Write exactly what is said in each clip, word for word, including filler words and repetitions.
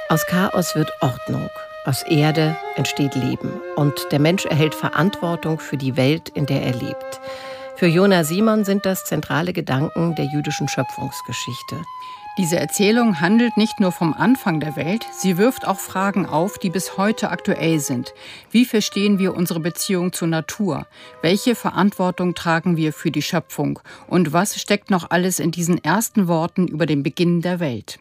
Aus Chaos wird Ordnung. Aus Erde entsteht Leben. Und der Mensch erhält Verantwortung für die Welt, in der er lebt. Für Jona Simon sind das zentrale Gedanken der jüdischen Schöpfungsgeschichte. Diese Erzählung handelt nicht nur vom Anfang der Welt, sie wirft auch Fragen auf, die bis heute aktuell sind. Wie verstehen wir unsere Beziehung zur Natur? Welche Verantwortung tragen wir für die Schöpfung? Und was steckt noch alles in diesen ersten Worten über den Beginn der Welt?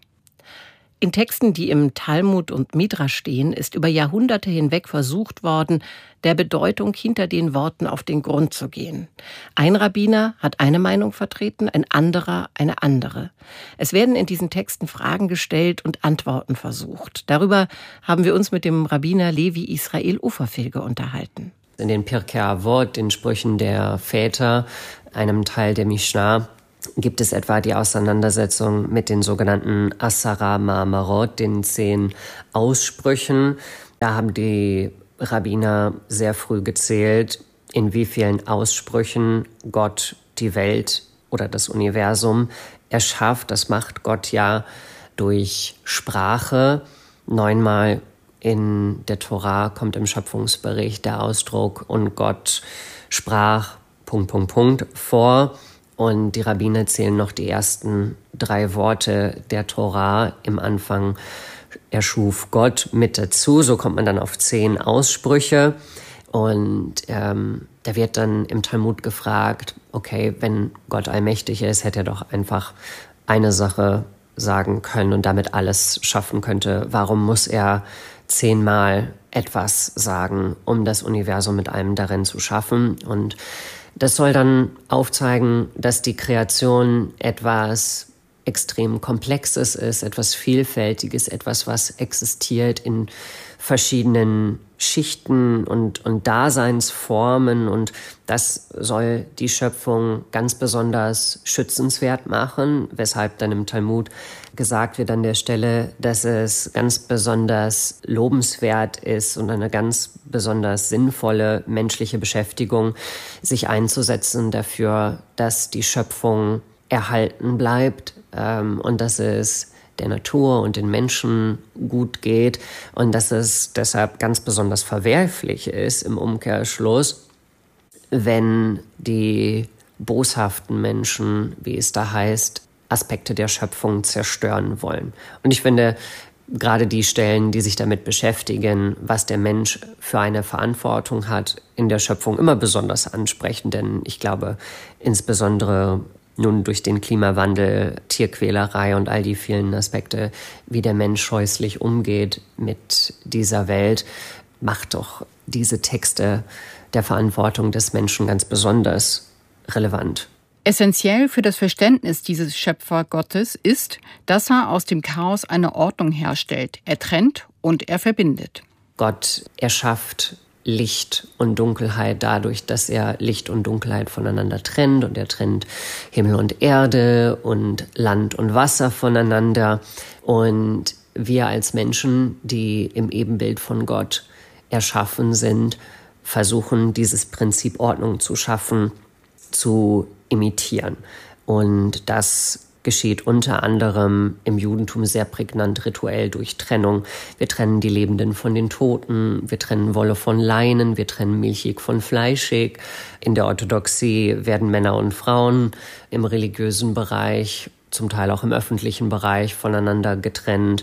In Texten, die im Talmud und Midrash stehen, ist über Jahrhunderte hinweg versucht worden, der Bedeutung hinter den Worten auf den Grund zu gehen. Ein Rabbiner hat eine Meinung vertreten, ein anderer eine andere. Es werden in diesen Texten Fragen gestellt und Antworten versucht. Darüber haben wir uns mit dem Rabbiner Levi Israel Uferfilge unterhalten. In den Pirkei Avot, den Sprüchen der Väter, einem Teil der Mishnah, gibt es etwa die Auseinandersetzung mit den sogenannten Asara Ma'amarot, den zehn Aussprüchen. Da haben die Rabbiner sehr früh gezählt, in wie vielen Aussprüchen Gott die Welt oder das Universum erschafft. Das macht Gott ja durch Sprache. Neunmal in der Tora kommt im Schöpfungsbericht der Ausdruck „und Gott sprach Punkt, Punkt, Punkt" vor. Und die Rabbiner zählen noch die ersten drei Worte der Tora. Im Anfang erschuf Gott mit dazu. So kommt man dann auf zehn Aussprüche. Und ähm, da wird dann im Talmud gefragt, okay, wenn Gott allmächtig ist, hätte er doch einfach eine Sache sagen können und damit alles schaffen könnte. Warum muss er zehnmal etwas sagen, um das Universum mit allem darin zu schaffen? Und das soll dann aufzeigen, dass die Kreation etwas extrem Komplexes ist, etwas Vielfältiges, etwas, was existiert in verschiedenen Schichten und, und Daseinsformen. Und das soll die Schöpfung ganz besonders schützenswert machen, weshalb dann im Talmud gesagt wird an der Stelle, dass es ganz besonders lobenswert ist und eine ganz besonders sinnvolle menschliche Beschäftigung, sich einzusetzen dafür, dass die Schöpfung erhalten bleibt ähm, und dass es der Natur und den Menschen gut geht und dass es deshalb ganz besonders verwerflich ist im Umkehrschluss, wenn die boshaften Menschen, wie es da heißt, Aspekte der Schöpfung zerstören wollen. Und ich finde, gerade die Stellen, die sich damit beschäftigen, was der Mensch für eine Verantwortung hat in der Schöpfung, immer besonders ansprechen, denn ich glaube, insbesondere nun durch den Klimawandel, Tierquälerei und all die vielen Aspekte, wie der Mensch scheußlich umgeht mit dieser Welt, macht doch diese Texte der Verantwortung des Menschen ganz besonders relevant. Essentiell für das Verständnis dieses Schöpfergottes ist, dass er aus dem Chaos eine Ordnung herstellt. Er trennt und er verbindet. Gott erschafft Licht und Dunkelheit dadurch, dass er Licht und Dunkelheit voneinander trennt. Und er trennt Himmel und Erde und Land und Wasser voneinander. Und wir als Menschen, die im Ebenbild von Gott erschaffen sind, versuchen, dieses Prinzip Ordnung zu schaffen, zu imitieren. Und das geschieht unter anderem im Judentum sehr prägnant rituell durch Trennung. Wir trennen die Lebenden von den Toten, wir trennen Wolle von Leinen, wir trennen milchig von fleischig. In der Orthodoxie werden Männer und Frauen im religiösen Bereich, zum Teil auch im öffentlichen Bereich, voneinander getrennt.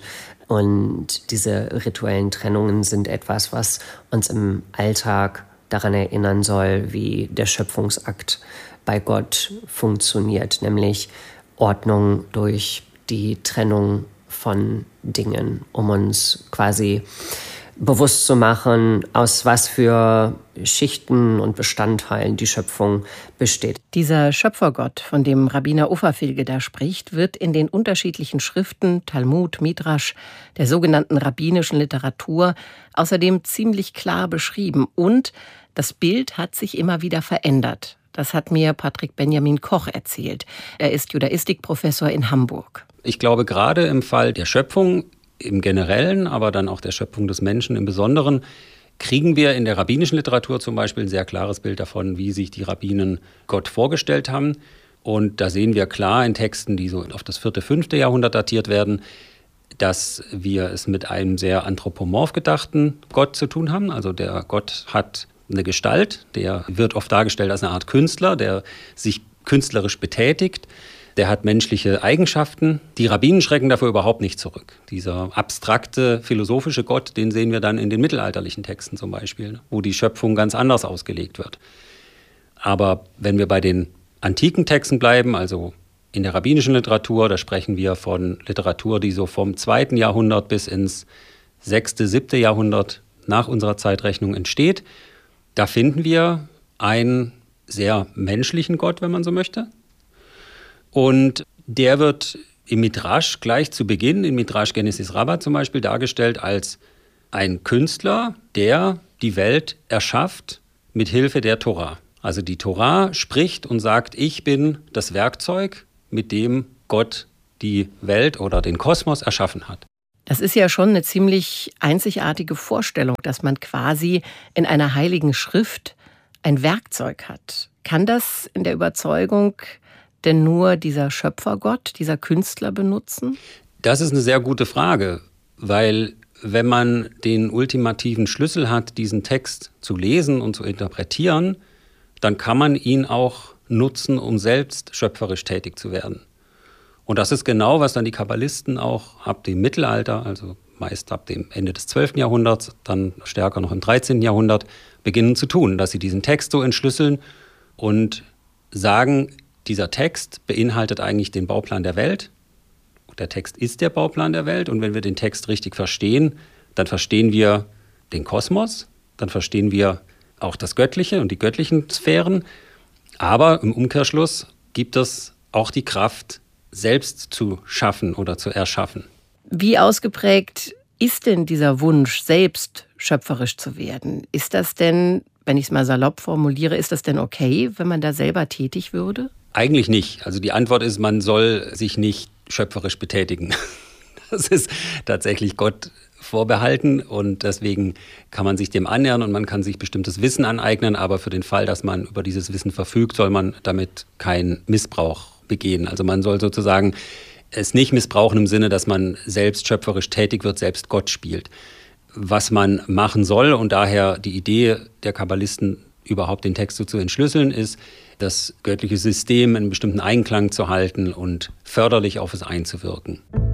Und diese rituellen Trennungen sind etwas, was uns im Alltag daran erinnern soll, wie der Schöpfungsakt bei Gott funktioniert, nämlich Ordnung durch die Trennung von Dingen, um uns quasi bewusst zu machen, aus was für Schichten und Bestandteilen die Schöpfung besteht. Dieser Schöpfergott, von dem Rabbiner Uferfilge da spricht, wird in den unterschiedlichen Schriften, Talmud, Midrash, der sogenannten rabbinischen Literatur, außerdem ziemlich klar beschrieben. Und das Bild hat sich immer wieder verändert. Das hat mir Patrick Benjamin Koch erzählt. Er ist Judaistikprofessor in Hamburg. Ich glaube, gerade im Fall der Schöpfung im Generellen, aber dann auch der Schöpfung des Menschen im Besonderen, kriegen wir in der rabbinischen Literatur zum Beispiel ein sehr klares Bild davon, wie sich die Rabbinen Gott vorgestellt haben. Und da sehen wir klar in Texten, die so auf das vierte, fünfte Jahrhundert datiert werden, dass wir es mit einem sehr anthropomorph gedachten Gott zu tun haben. Also der Gott hat eine Gestalt, der wird oft dargestellt als eine Art Künstler, der sich künstlerisch betätigt. Der hat menschliche Eigenschaften. Die Rabbinen schrecken dafür überhaupt nicht zurück. Dieser abstrakte, philosophische Gott, den sehen wir dann in den mittelalterlichen Texten zum Beispiel, wo die Schöpfung ganz anders ausgelegt wird. Aber wenn wir bei den antiken Texten bleiben, also in der rabbinischen Literatur, da sprechen wir von Literatur, die so vom zweiten Jahrhundert bis ins sechste, siebte Jahrhundert nach unserer Zeitrechnung entsteht, da finden wir einen sehr menschlichen Gott, wenn man so möchte. Und der wird im Midrash gleich zu Beginn, in Midrash Genesis Rabbah zum Beispiel, dargestellt als ein Künstler, der die Welt erschafft mit Hilfe der Torah. Also die Torah spricht und sagt, ich bin das Werkzeug, mit dem Gott die Welt oder den Kosmos erschaffen hat. Das ist ja schon eine ziemlich einzigartige Vorstellung, dass man quasi in einer heiligen Schrift ein Werkzeug hat. Kann das in der Überzeugung denn nur dieser Schöpfergott, dieser Künstler benutzen? Das ist eine sehr gute Frage, weil wenn man den ultimativen Schlüssel hat, diesen Text zu lesen und zu interpretieren, dann kann man ihn auch nutzen, um selbst schöpferisch tätig zu werden. Und das ist genau, was dann die Kabbalisten auch ab dem Mittelalter, also meist ab dem Ende des zwölften Jahrhunderts, dann stärker noch im dreizehnten Jahrhundert, beginnen zu tun, dass sie diesen Text so entschlüsseln und sagen, dieser Text beinhaltet eigentlich den Bauplan der Welt. Der Text ist der Bauplan der Welt und wenn wir den Text richtig verstehen, dann verstehen wir den Kosmos, dann verstehen wir auch das Göttliche und die göttlichen Sphären. Aber im Umkehrschluss gibt es auch die Kraft, selbst zu schaffen oder zu erschaffen. Wie ausgeprägt ist denn dieser Wunsch, selbst schöpferisch zu werden? Ist das denn, wenn ich es mal salopp formuliere, ist das denn okay, wenn man da selber tätig würde? Eigentlich nicht. Also die Antwort ist, man soll sich nicht schöpferisch betätigen. Das ist tatsächlich Gott vorbehalten und deswegen kann man sich dem annähern und man kann sich bestimmtes Wissen aneignen, aber für den Fall, dass man über dieses Wissen verfügt, soll man damit keinen Missbrauch begehen. Also man soll sozusagen es nicht missbrauchen im Sinne, dass man selbst schöpferisch tätig wird, selbst Gott spielt. Was man machen soll und daher die Idee der Kabbalisten, überhaupt den Text so zu entschlüsseln, ist, das göttliche System in einem bestimmten Einklang zu halten und förderlich auf es einzuwirken.